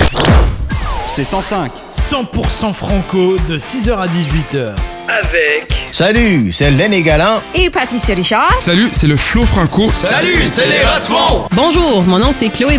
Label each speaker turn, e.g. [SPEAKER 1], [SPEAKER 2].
[SPEAKER 1] C'est 105.
[SPEAKER 2] 100% franco de 6h à 18h.
[SPEAKER 3] Avec...
[SPEAKER 4] Salut, c'est Lenny Galin.
[SPEAKER 5] Et Patricia Richard.
[SPEAKER 6] Salut, c'est le Flo Franco.
[SPEAKER 3] Salut, c'est les Rassements.
[SPEAKER 7] Bonjour, mon nom c'est Chloé